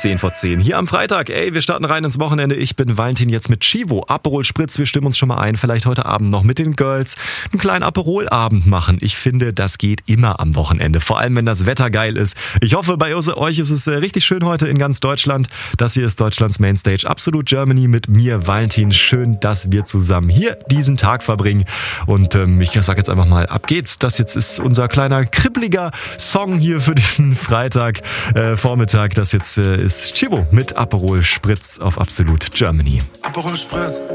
10 vor 10 hier am Freitag. Ey, wir starten rein ins Wochenende. Ich bin Valentin jetzt mit Chivo. Aperol Spritz, wir stimmen uns schon mal ein. Vielleicht heute Abend noch mit den Girls einen kleinen Aperol-Abend machen. Ich finde, das geht immer am Wochenende. Vor allem, wenn das Wetter geil ist. Ich hoffe, bei euch ist es richtig schön heute in ganz Deutschland. Das hier ist Deutschlands Mainstage. Absolut Germany mit mir, Valentin. Schön, dass wir zusammen hier diesen Tag verbringen. Und ich sag jetzt einfach mal, ab geht's. Das jetzt ist unser kleiner, kribbeliger Song hier für diesen Freitag Vormittag. Das jetzt ist Chivo mit Aperol Spritz auf Absolut Germany. Aperol Spritz.